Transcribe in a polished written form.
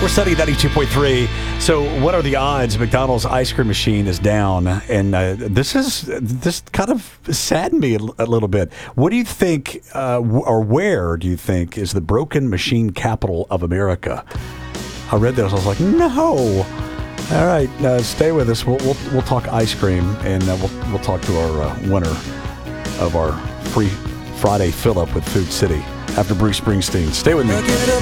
We're studying 92.3. So what are the odds McDonald's ice cream machine is down? And this kind of saddened me a little bit. What do you think, or where do you think is the broken machine capital of America? I read this. I was like, no. All right, stay with us. We'll talk ice cream, and we'll talk to our winner of our free Friday fill-up with Food City after Bruce Springsteen. Stay with me.